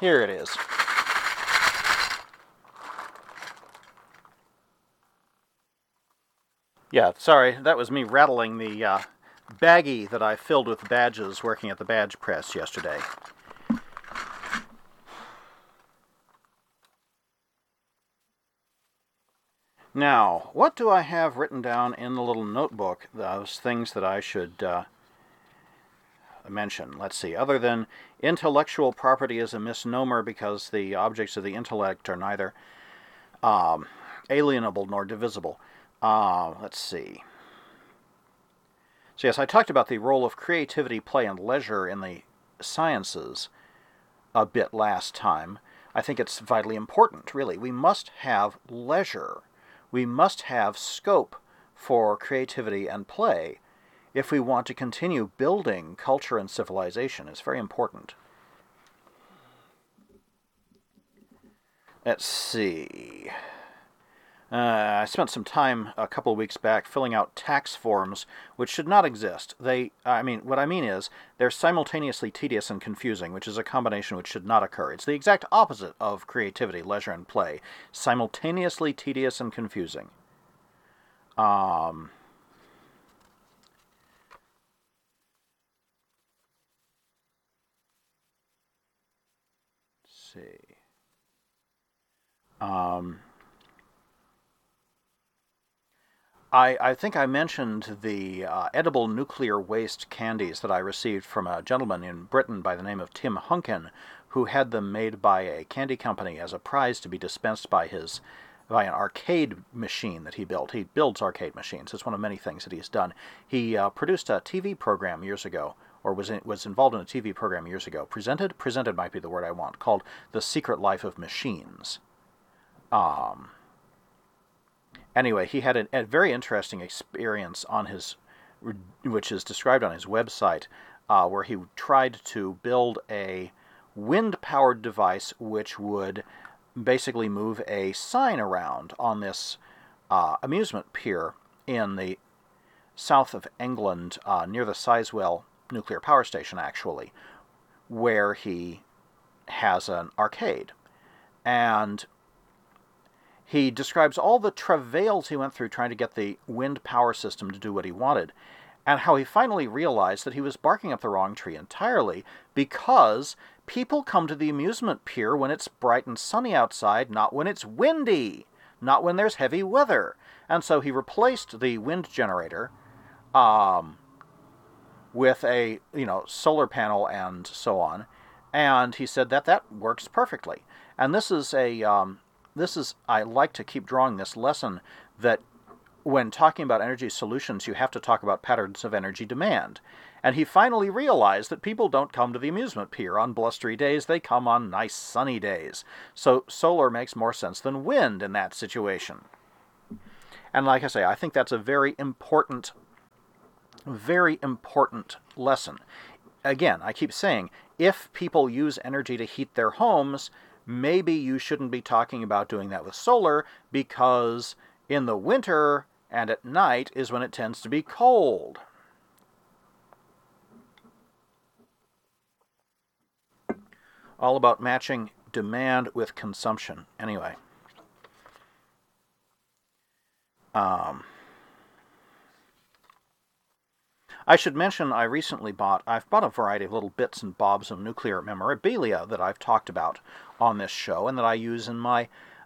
Here it is. Yeah, sorry, that was me rattling the baggie that I filled with badges working at the badge press yesterday. Now, what do I have written down in the little notebook, those things that I should mention? Let's see, other than intellectual property is a misnomer because the objects of the intellect are neither alienable nor divisible. Let's see. So yes, I talked about the role of creativity, play, and leisure in the sciences a bit last time. I think it's vitally important, really. We must have leisure. We must have scope for creativity and play if we want to continue building culture and civilization. It's very important. Let's see. I spent some time a couple of weeks back filling out tax forms, which should not exist. What I mean is, they're simultaneously tedious and confusing, which is a combination which should not occur. It's the exact opposite of creativity, leisure, and play. Simultaneously tedious and confusing. Let's see. I think I mentioned the edible nuclear waste candies that I received from a gentleman in Britain by the name of Tim Hunkin, who had them made by a candy company as a prize to be dispensed by an arcade machine that he built. He builds arcade machines. It's one of many things that he's done. He produced a TV program years ago, or was involved in a TV program years ago. Presented might be the word I want, called The Secret Life of Machines. Anyway, he had a very interesting experience which is described on his website, where he tried to build a wind-powered device which would basically move a sign around on this amusement pier in the south of England, near the Sizewell nuclear power station, actually, where he has an arcade. And he describes all the travails he went through trying to get the wind power system to do what he wanted, and how he finally realized that he was barking up the wrong tree entirely, because people come to the amusement pier when it's bright and sunny outside, not when it's windy, not when there's heavy weather. And so he replaced the wind generator with a solar panel and so on, and he said that works perfectly. And this is I like to keep drawing this lesson that when talking about energy solutions, you have to talk about patterns of energy demand. And he finally realized that people don't come to the amusement pier on blustery days, they come on nice sunny days. So solar makes more sense than wind in that situation. And like I say, I think that's a very important lesson. Again, I keep saying, if people use energy to heat their homes, maybe you shouldn't be talking about doing that with solar, because in the winter and at night is when it tends to be cold. All about matching demand with consumption. Anyway. I should mention I've bought a variety of little bits and bobs of nuclear memorabilia that I've talked about on this show, and that I use in my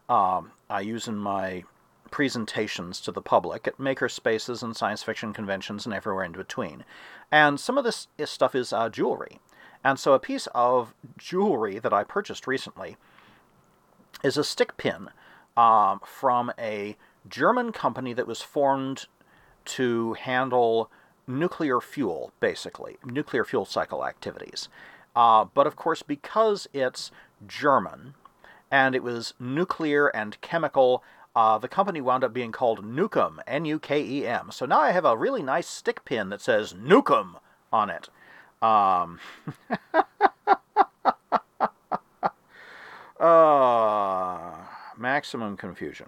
presentations to the public at maker spaces and science fiction conventions and everywhere in between. And some of this stuff is jewelry. And so a piece of jewelry that I purchased recently is a stick pin from a German company that was formed to handle nuclear fuel, basically, nuclear fuel cycle activities. But of course, because it's German, and it was nuclear and chemical, the company wound up being called Nukem, N-U-K-E-M. So now I have a really nice stick pin that says Nukem on it. Maximum confusion.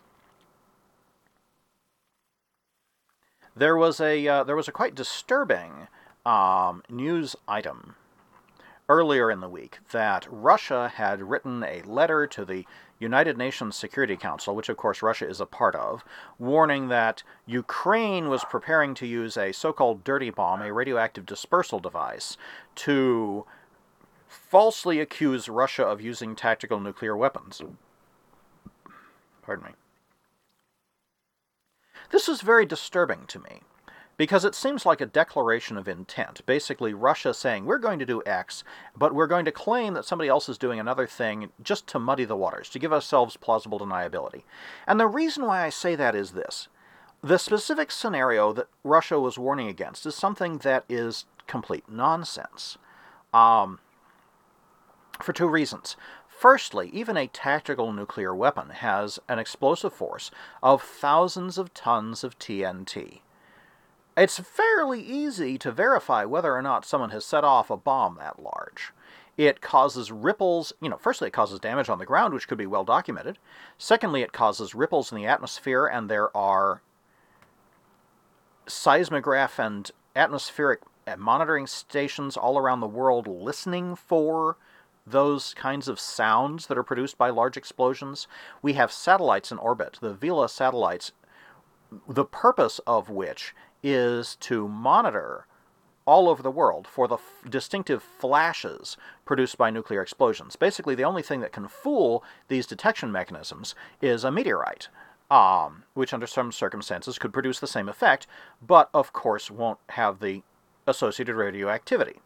There was a quite disturbing news item earlier in the week that Russia had written a letter to the United Nations Security Council, which of course Russia is a part of, warning that Ukraine was preparing to use a so-called dirty bomb, a radioactive dispersal device, to falsely accuse Russia of using tactical nuclear weapons. Pardon me. This is very disturbing to me, because it seems like a declaration of intent. Basically, Russia saying, we're going to do X, but we're going to claim that somebody else is doing another thing just to muddy the waters, to give ourselves plausible deniability. And the reason why I say that is this. The specific scenario that Russia was warning against is something that is complete nonsense. For two reasons. Firstly, even a tactical nuclear weapon has an explosive force of thousands of tons of TNT. It's fairly easy to verify whether or not someone has set off a bomb that large. It causes ripples, firstly it causes damage on the ground, which could be well documented. Secondly, it causes ripples in the atmosphere, and there are seismograph and atmospheric monitoring stations all around the world listening for those kinds of sounds that are produced by large explosions. We have satellites in orbit, the Vela satellites, the purpose of which is to monitor all over the world for the distinctive flashes produced by nuclear explosions. Basically, the only thing that can fool these detection mechanisms is a meteorite, which under some circumstances could produce the same effect, but of course won't have the associated radioactivity.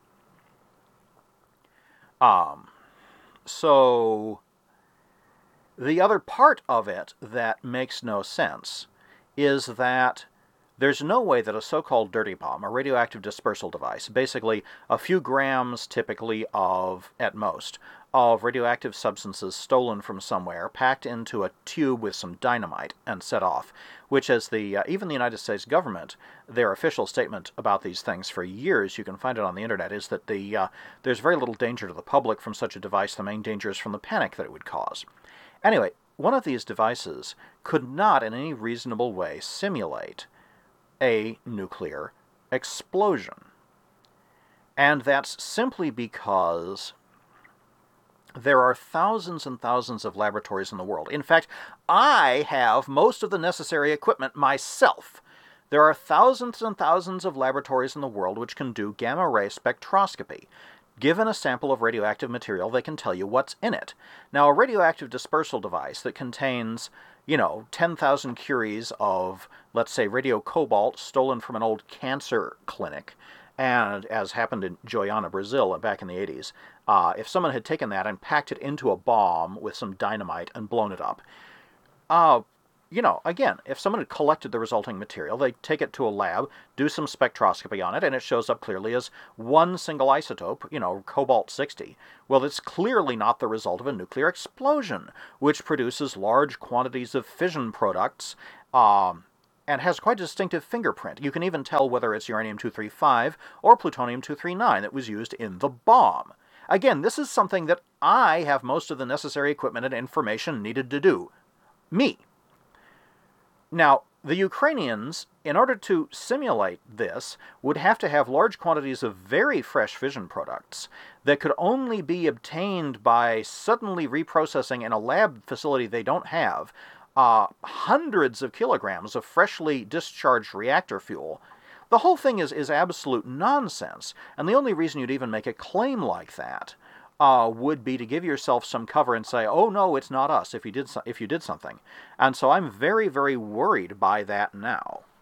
So the other part of it that makes no sense is that there's no way that a so-called dirty bomb, a radioactive dispersal device, basically a few grams typically at most, of radioactive substances stolen from somewhere, packed into a tube with some dynamite and set off, which as even the United States government, their official statement about these things for years, you can find it on the internet, is that there's very little danger to the public from such a device. The main danger is from the panic that it would cause. Anyway, one of these devices could not in any reasonable way simulate a nuclear explosion. And that's simply because there are thousands and thousands of laboratories in the world. In fact, I have most of the necessary equipment myself. There are thousands and thousands of laboratories in the world which can do gamma-ray spectroscopy. Given a sample of radioactive material, they can tell you what's in it. Now, a radioactive dispersal device that contains 10,000 curies of, let's say, radiocobalt stolen from an old cancer clinic, and as happened in Goiânia, Brazil, back in the 80s, if someone had taken that and packed it into a bomb with some dynamite and blown it up, again, if someone had collected the resulting material, they take it to a lab, do some spectroscopy on it, and it shows up clearly as one single isotope, cobalt-60. Well, it's clearly not the result of a nuclear explosion, which produces large quantities of fission products, and has quite a distinctive fingerprint. You can even tell whether it's uranium-235 or plutonium-239 that was used in the bomb. Again, this is something that I have most of the necessary equipment and information needed to do. Me. Now, the Ukrainians, in order to simulate this, would have to have large quantities of very fresh fission products that could only be obtained by suddenly reprocessing in a lab facility they don't have hundreds of kilograms of freshly discharged reactor fuel. The whole thing is absolute nonsense, and the only reason you'd even make a claim like that would be to give yourself some cover and say, oh no, it's not us, if you did something. And so I'm very, very worried by that now.